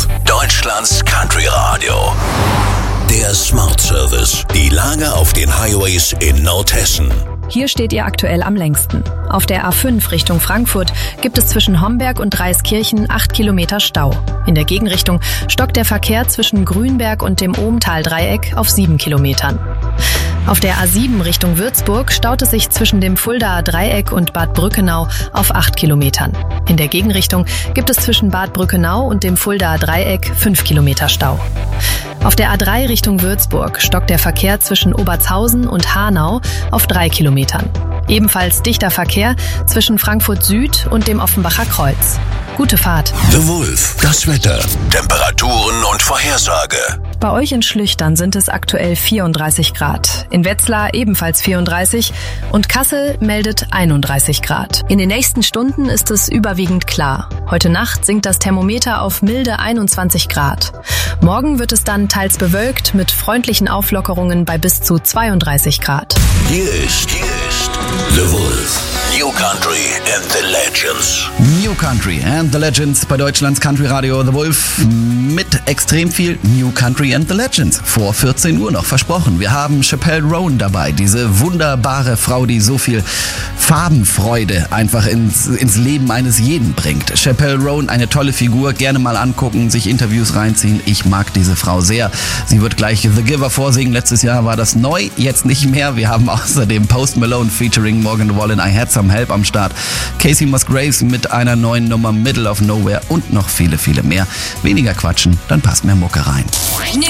Wolf, Deutschlands Country Radio. Der Smart Service. Die Lage auf den Highways in Nordhessen. Hier steht ihr aktuell am längsten. Auf der A5 Richtung Frankfurt gibt es zwischen Homberg und Dreiskirchen 8 Kilometer Stau. In der Gegenrichtung stockt der Verkehr zwischen Grünberg und dem Ohmtal-Dreieck auf 7 Kilometern. Auf der A7 Richtung Würzburg staut es sich zwischen dem Fuldaer Dreieck und Bad Brückenau auf 8 Kilometern. In der Gegenrichtung gibt es zwischen Bad Brückenau und dem Fuldaer Dreieck 5 Kilometer Stau. Auf der A3 Richtung Würzburg stockt der Verkehr zwischen Obertshausen und Hanau auf 3 Kilometern. Ebenfalls dichter Verkehr zwischen Frankfurt Süd und dem Offenbacher Kreuz. Gute Fahrt. The Wolf, das Wetter, Temperaturen und Vorhersage. Bei euch in Schlüchtern sind es aktuell 34 Grad. In Wetzlar ebenfalls 34 und Kassel meldet 31 Grad. In den nächsten Stunden ist es überwiegend klar. Heute Nacht sinkt das Thermometer auf milde 21 Grad. Morgen wird es dann teils bewölkt mit freundlichen Auflockerungen bei bis zu 32 Grad. Hier ist The Wolf. New Country and the Legends. New Country and the Legends bei Deutschlands Country Radio The Wolf mit extrem viel New Country and the Legends. Vor 14 Uhr noch versprochen. Wir haben Chappelle Roan dabei, diese wunderbare Frau, die so viel Farbenfreude einfach ins Leben eines jeden bringt. Chappelle Roan, eine tolle Figur, gerne mal angucken, sich Interviews reinziehen. Ich mag diese Frau sehr. Sie wird gleich The Giver vorsingen. Letztes Jahr war das neu, jetzt nicht mehr. Wir haben außerdem Post Malone featuring Morgan Wallen, I Had Some Help am Start. Casey Musgraves mit einer neuen Nummer Middle of Nowhere und noch viele, viele mehr. Weniger quatschen, dann passt mehr Mucke rein. New